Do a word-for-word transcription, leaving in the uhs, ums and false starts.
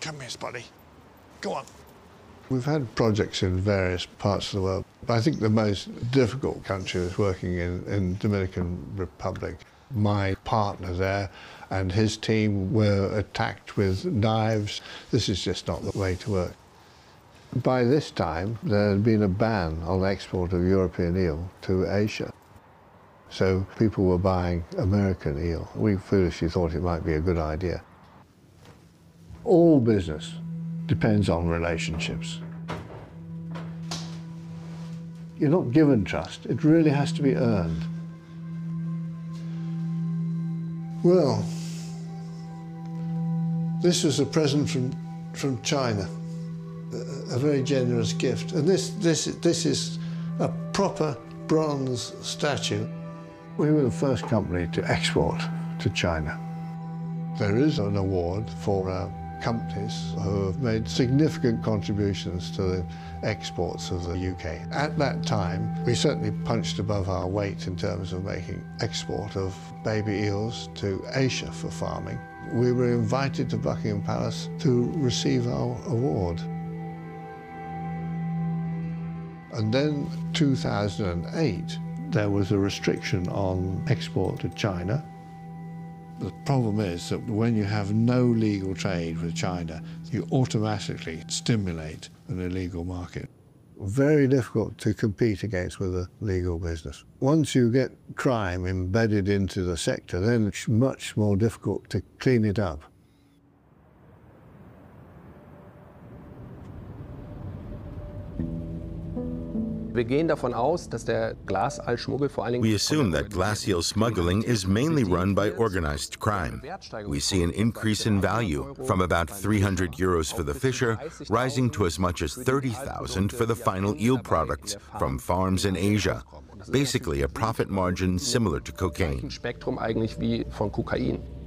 Come here, Spotty. Go on. We've had projects in various parts of the world, but I think the most difficult country was working in, in Dominican Republic. My partner there and his team were attacked with knives. This is just not the way to work. By this time, there had been a ban on export of European eel to Asia. So people were buying American eel. We foolishly thought it might be a good idea. All business depends on relationships. You're not given trust. It really has to be earned. Well, this was a present from, from China, a, a very generous gift. And this, this, this is a proper bronze statue. We were the first company to export to China. There is an award for uh, companies who have made significant contributions to the exports of the U K. At that time, we certainly punched above our weight in terms of making export of baby eels to Asia for farming. We were invited to Buckingham Palace to receive our award. And then, two thousand eight, there was a restriction on export to China. The problem is that when you have no legal trade with China, you automatically stimulate an illegal market. Very difficult to compete against with a legal business. Once you get crime embedded into the sector, then it's much more difficult to clean it up. We assume that glass eel smuggling is mainly run by organized crime. We see an increase in value from about three hundred euros for the fisher, rising to as much as thirty thousand for the final eel products from farms in Asia. Basically a profit margin similar to cocaine.